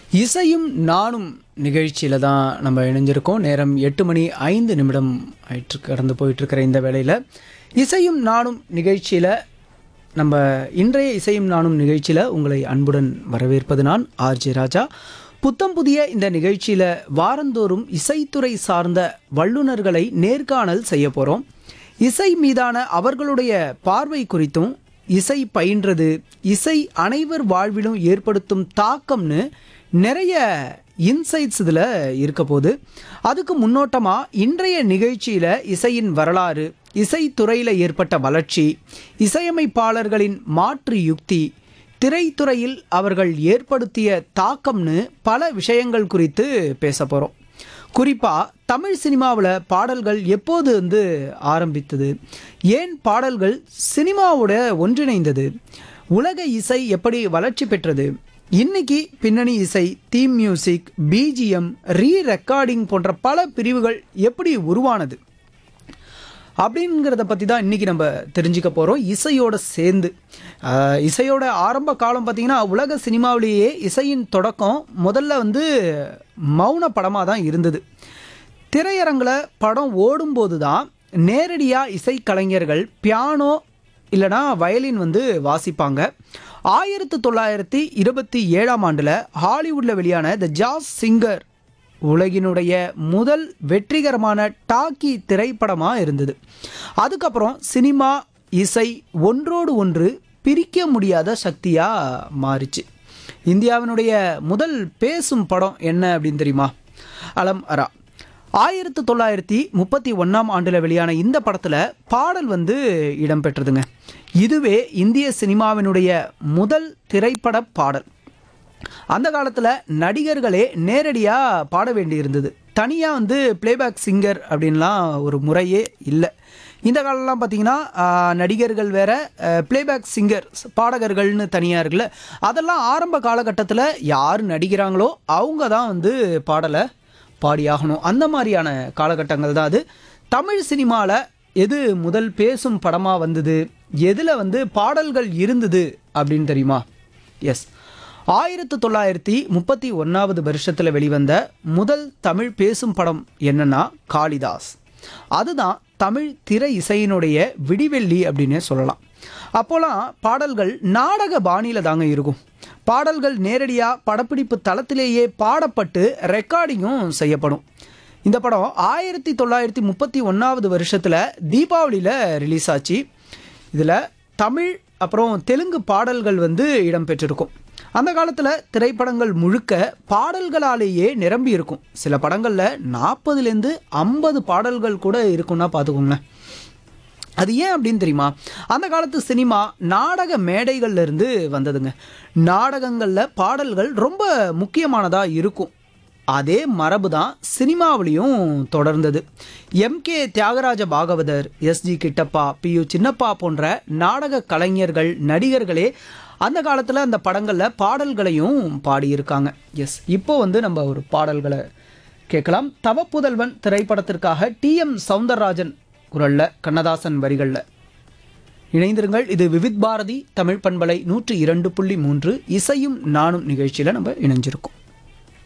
இசையும் நானும் நிகழ்ச்சியில் தான் நம்ம இணைஞ்சிருக்கோம். நேரம் 8:05 ஆயிட்டு கடந்து போயிட்டுருக்கிற இந்த வேளையில் இசையும் நானும் நிகழ்ச்சியில் நம்ம இன்றைய இசையும் நானும் நிகழ்ச்சியில் உங்களை அன்புடன் வரவேற்பது நான் ஆர்ஜே ராஜா. புத்தம் புதிய இந்த நிகழ்ச்சியில் வாரந்தோறும் இசைத்துறை சார்ந்த வல்லுநர்களை நேர்காணல் செய்ய போகிறோம். இசை மீதான அவர்களுடைய பார்வை குறித்தும், இசை பயின்றது, இசை அனைவர் வாழ்விலும் ஏற்படுத்தும் தாக்கம்னு நிறைய இன்சைட்ஸ் இதில் இருக்க போது. அதுக்கு முன்னோட்டமாக இன்றைய நிகழ்ச்சியில் இசையின் வரலாறு, இசைத்துறையில் ஏற்பட்ட வளர்ச்சி, இசையமைப்பாளர்களின் மாற்று யுக்தி, திரைத்துறையில் அவர்கள் ஏற்படுத்திய தாக்கம்னு பல விஷயங்கள் குறித்து பேச போகிறோம். குறிப்பாக தமிழ் சினிமாவில் பாடல்கள் எப்போது ஆரம்பித்தது, ஏன் பாடல்கள் சினிமாவோட ஒன்றிணைந்தது, உலக இசை எப்படி வளர்ச்சி பெற்றது, இன்னைக்கு பின்னணி இசை, தீம் மியூசிக், பிஜிஎம், ரெக்கார்டிங் போன்ற பல பிரிவுகள் எப்படி உருவானது அப்படிங்கிறத பற்றி தான் இன்றைக்கி நம்ம தெரிஞ்சுக்க போகிறோம். இசையோடு சேர்ந்து இசையோட ஆரம்ப காலம் பார்த்திங்கன்னா உலக சினிமாவிலேயே இசையின் தொடக்கம் முதல்ல மௌன படமாக தான் இருந்தது. திரையரங்கில் படம் ஓடும்போது தான் நேரடியாக இசைக்கலைஞர்கள் பியானோ இல்லைனா வயலின் வாசிப்பாங்க. 1927 ஹாலிவுட்டில் வெளியான த ஜாஸ் சிங்கர் உலகினுடைய முதல் வெற்றிகரமான டாக்கி திரைப்படமாக இருந்தது. அதுக்கப்புறம் சினிமா இசை ஒன்றோடு ஒன்று பிரிக்க முடியாத சக்தியாக மாறிச்சு. இந்தியாவினுடைய முதல் பேசும் படம் என்ன அப்படின்னு தெரியுமா? அலம் அரா. 1931 வெளியான இந்த படத்தில் பாடல் இடம்பெற்றதுங்க. இதுவே இந்திய சினிமாவினுடைய முதல் திரைப்பட பாடல். அந்த காலத்தில் நடிகர்களே நேரடியாக பாட வேண்டியிருந்தது. தனியாக பிளேபேக் சிங்கர் அப்படின்லாம் ஒரு முறையே இல்லை. இந்த காலம்லாம் பார்த்திங்கன்னா நடிகர்கள் வேற, பிளேபேக் சிங்கர் பாடகர்கள்னு தனியாக இருக்குல்ல. அதெல்லாம் ஆரம்ப காலகட்டத்தில் யார் நடிக்கிறாங்களோ அவங்க தான் பாடலை பாடியாகணும். அந்த மாதிரியான காலகட்டங்கள் தான் அது. தமிழ் சினிமாவில் எது முதல் பேசும் படமாக வந்தது, எதில் பாடல்கள் இருந்தது அப்படின்னு தெரியுமா? எஸ், 1931 வெளிவந்த முதல் தமிழ் பேசும் படம் என்னன்னா காளிதாஸ். அதுதான் தமிழ் திரை இசையினுடைய விடிவெள்ளி அப்படின்னு சொல்லலாம். அப்போலாம் பாடல்கள் நாடக பாணியில் தாங்க இருக்கும். பாடல்கள் நேரடியாக படப்பிடிப்பு தளத்திலேயே பாடப்பட்டு ரெக்கார்டிங்கும் செய்யப்படும். இந்த படம் 1931 தீபாவளியில் ரிலீஸ் ஆச்சு. இதில் தமிழ் அப்புறம் தெலுங்கு பாடல்கள் இடம்பெற்றிருக்கும். அந்த காலத்தில் திரைப்படங்கள் முழுக்க பாடல்களாலேயே நிரம்பி இருக்கும். சில படங்களில் 40-50 பாடல்கள் கூட இருக்குன்னா பார்த்துக்கோங்களேன். அது ஏன் அப்படின்னு தெரியுமா? அந்த காலத்து சினிமா நாடக மேடைகள்ல இருந்து வந்ததுங்க. நாடகங்களில் பாடல்கள் ரொம்ப முக்கியமானதாக இருக்கும். அதே மரபு தான் சினிமாவிலையும் தொடர்ந்தது. எம்.கே. தியாகராஜ பாகவதர், எஸ்.ஜி. கிட்டப்பா, பி.யு. சின்னப்பா போன்ற நாடக கலைஞர்கள், நடிகர்களே அந்த காலத்தில் அந்த படங்களில் பாடல்களையும் பாடியிருக்காங்க. எஸ், இப்போ நம்ம ஒரு பாடல்களை கேட்கலாம். தவப்புதல்வன் திரைப்படத்திற்காக டி.எம். சௌந்தரராஜன் குரலில், கண்ணதாசன் வரிகளில். இணைந்திருங்கள். இது விவித் பாரதி தமிழ் பண்பலை 102.3 இசையும் நானும் நிகழ்ச்சியில் நம்ம இணைஞ்சிருக்கோம்.